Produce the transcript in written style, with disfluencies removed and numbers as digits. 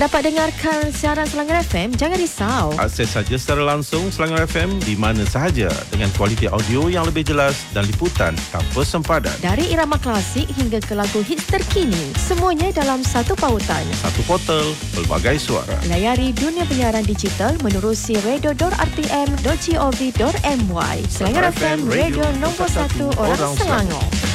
Dapat dengarkan siaran Selangor FM? Jangan risau. Akses saja secara langsung Selangor FM di mana sahaja dengan kualiti audio yang lebih jelas dan liputan tanpa sempadan. Dari irama klasik hingga ke lagu hits terkini, semuanya dalam satu pautan. Satu portal, pelbagai suara. Layari dunia penyiaran digital menerusi radio.rtm.gov.my. Selangor FM, radio nombor 1 orang Selangor.